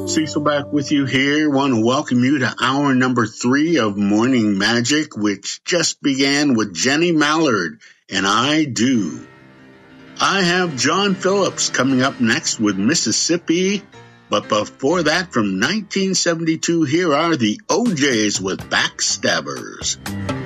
Cecil back with you here. Want to welcome you to hour number 3 of Morning Magic, which just began with Jenny Mallard and I Do. I have John Phillips coming up next with Mississippi. But before that, from 1972, here are the OJs with Backstabbers.